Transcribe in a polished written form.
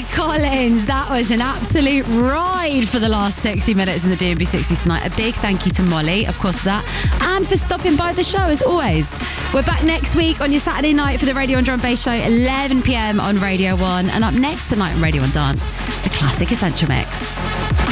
Collins. That was an absolute ride for the last 60 minutes in the DMB 60s tonight. A big thank you to Molly, of course, for that, and for stopping by the show as always. We're back next week on your Saturday night for the Radio 1 Drum Bass Show, 11 p.m. on Radio 1. And up next tonight on Radio 1 Dance, the classic Essential Mix.